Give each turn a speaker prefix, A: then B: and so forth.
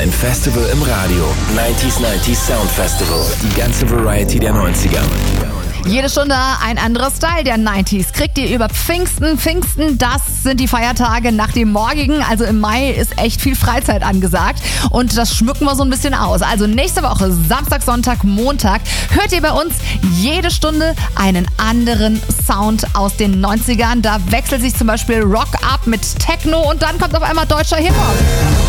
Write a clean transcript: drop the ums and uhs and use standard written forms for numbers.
A: ein Festival im Radio. 90s Sound Festival. Die ganze Variety der 90er.
B: Jede Stunde ein anderer Style der 90s. Kriegt ihr über Pfingsten. Pfingsten, das sind die Feiertage nach dem morgigen. Also im Mai ist echt viel Freizeit angesagt. Und das schmücken wir so ein bisschen aus. Also nächste Woche, Samstag, Sonntag, Montag, hört ihr bei uns jede Stunde einen anderen Sound aus den 90ern. Da wechselt sich zum Beispiel Rock ab mit Techno und dann kommt auf einmal deutscher Hip-Hop.